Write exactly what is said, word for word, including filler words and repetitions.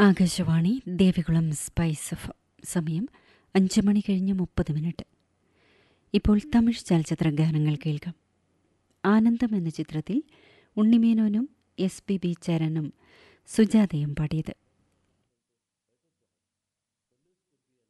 Akashvani Devikulam spice F സമയം അഞ്ച് മണി കഴിഞ്ഞ് മുപ്പത് മിനിറ്റ്. ഇപ്പോൾ തമിഴ് ചലച്ചിത്ര ഗാനങ്ങൾ കേൾക്കാം. ആനന്ദം എന്ന ചിത്രത്തിൽ ഉണ്ണിമേനോനും എസ് പി ബി ചരനും സുജാതയും പാടിയത്.